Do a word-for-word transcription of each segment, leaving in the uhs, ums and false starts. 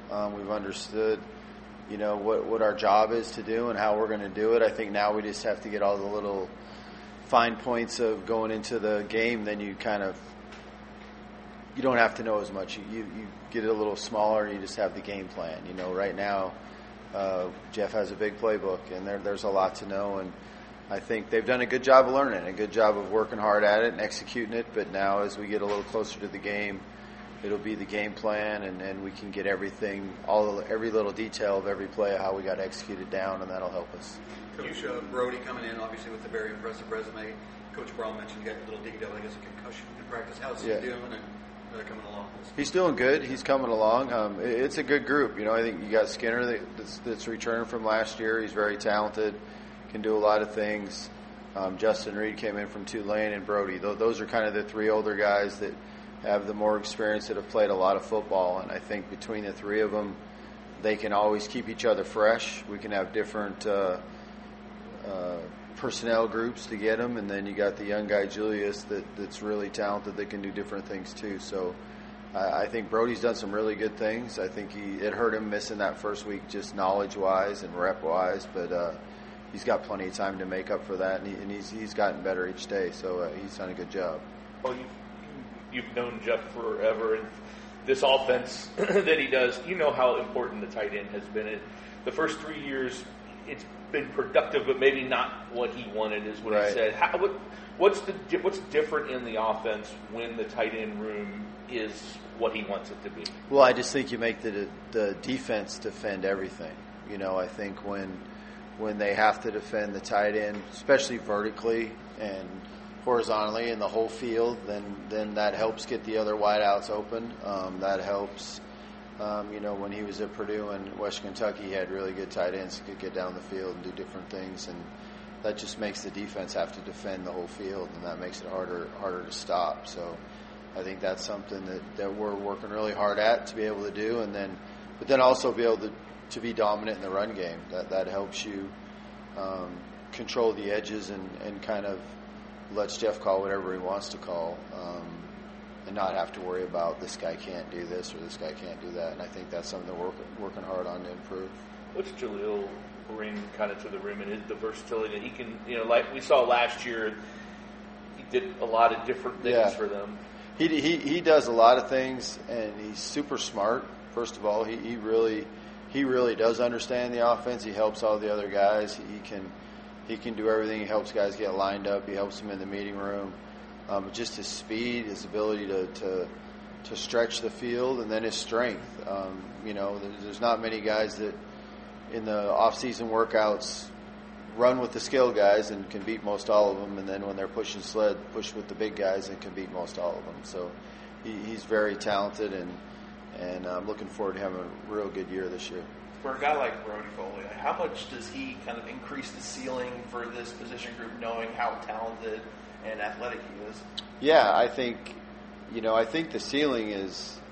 Um, we've understood, you know, what, what our job is to do and how we're going to do it. I think now we just have to get all the little fine points of going into the game. Then you kind of, you don't have to know as much. You, you, you get it a little smaller and you just have the game plan. You know, right now, uh, Jeff has a big playbook and there, there's a lot to know. And I think they've done a good job of learning, a good job of working hard at it and executing it. But now as we get a little closer to the game, it'll be the game plan, and, and we can get everything, all every little detail of every play, how we got to execute it down, and that'll help us. Coach uh, Brody coming in, obviously, with a very impressive resume. Coach Brown mentioned you got a little detail, I guess, a concussion in practice. How's yeah. he doing and uh, coming along? He's doing good. He's coming along. Um, it, it's a good group. You know, I think you got Skinner that, that's, that's returning from last year. He's very talented, can do a lot of things. Um, Justin Reed came in from Tulane, and Brody. Th- those are kind of the three older guys that have the more experience, that have played a lot of football. And I think between the three of them, they can always keep each other fresh. We can have different uh, uh, personnel groups to get them. And then you got the young guy, Julius, that, that's really talented, that can do different things too. So uh, I think Brody's done some really good things. I think he it hurt him missing that first week just knowledge-wise and rep-wise. But uh, he's got plenty of time to make up for that. And, he, and he's, he's gotten better each day. So uh, he's done a good job. Well, you You've known Jeff forever, and this offense that he does, you know how important the tight end has been. It, the first three years, it's been productive, but maybe not what he wanted, is what right. he said. How, what, what's the what's different in the offense when the tight end room is what he wants it to be? Well, I just think you make the the defense defend everything. You know, I think when when they have to defend the tight end, especially vertically and horizontally in the whole field, then then that helps get the other wideouts open. Um, that helps, um, you know, when he was at Purdue and Western Kentucky, he had really good tight ends who could get down the field and do different things, and that just makes the defense have to defend the whole field, and that makes it harder harder to stop. So I think that's something that, that we're working really hard at to be able to do, and then but then also be able to, to be dominant in the run game. That that helps you um, control the edges and, and kind of lets Jeff call whatever he wants to call, um, and not have to worry about this guy can't do this or this guy can't do that. And I think that's something that we're working, working hard on to improve. What's Jaleel bring kind of to the room, and the versatility that he can, you know, like we saw last year, he did a lot of different things yeah. for them. He, he he does a lot of things, and he's super smart. First of all, he, he really he really does understand the offense. He helps all the other guys. He, he can. He can do everything. He helps guys get lined up. He helps them in the meeting room. Um, just his speed, his ability to, to to stretch the field, and then his strength. Um, you know, there's, there's not many guys that in the off-season workouts run with the skilled guys and can beat most all of them, and then when they're pushing sled, push with the big guys and can beat most all of them. So he, he's very talented, and and I'm looking forward to having a real good year this year. For a guy like Brody Foley, how much does he kind of increase the ceiling for this position group, knowing how talented and athletic he is? Yeah, I think, you know, I think the ceiling is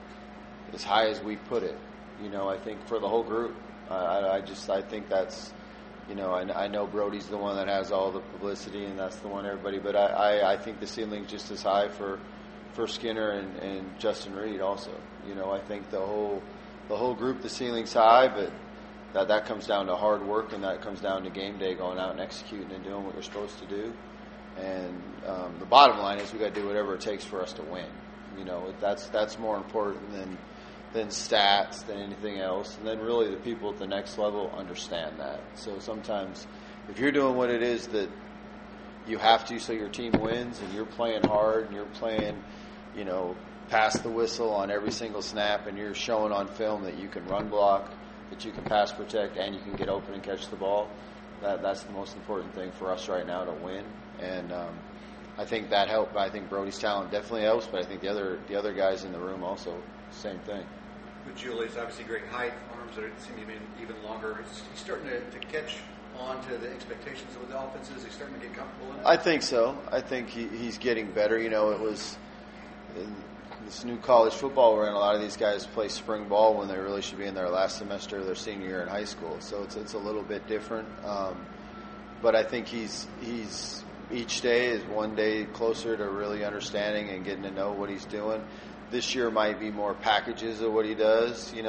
as high as we put it. You know, I think for the whole group, I, I just, I think that's, you know, I, I know Brody's the one that has all the publicity, and that's the one everybody, but I, I, I think the ceiling's just as high for, for Skinner and, and Justin Reed also. You know, I think the whole. The whole group, the ceiling's high, but that that comes down to hard work, and that comes down to game day, going out and executing and doing what you're supposed to do. And um, the bottom line is we got to do whatever it takes for us to win. You know, that's that's more important than than stats, than anything else. And then really the people at the next level understand that. So sometimes if you're doing what it is that you have to so your team wins, and you're playing hard and you're playing, you know, pass the whistle on every single snap, and you're showing on film that you can run block, that you can pass protect, and you can get open and catch the ball, that that's the most important thing for us right now to win. And um, I think that helped. I think Brody's talent definitely helps, but I think the other the other guys in the room also, same thing. With Julius, obviously great height, arms that seem to be even longer. He's starting to, to catch on to the expectations of the offenses. He's starting to get comfortable in it. I think so. I think he, he's getting better. You know, it was in this new college football we're in, a lot of these guys play spring ball when they really should be in their last semester of their senior year in high school. So it's it's a little bit different. Um, but I think he's he's each day is one day closer to really understanding and getting to know what he's doing. This year might be more packages of what he does, you know.